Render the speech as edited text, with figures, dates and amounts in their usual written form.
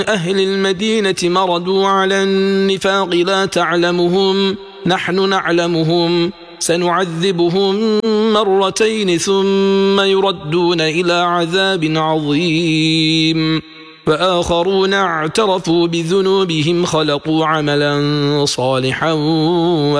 أهل المدينة مردوا على النفاق لا تعلمهم نحن نعلمهم سنعذبهم مرتين ثم يردون إلى عذاب عظيم فآخرون اعترفوا بذنوبهم خلقوا عملا صالحا